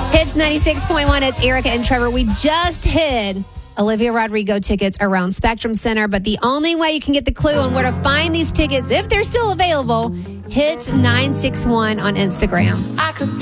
Hits 96.1. It's Erica and Trevor. We just hid Olivia Rodrigo tickets around Spectrum Center, but the only way you can get the clue on where to find these tickets, if they're still available, hits 961 on Instagram.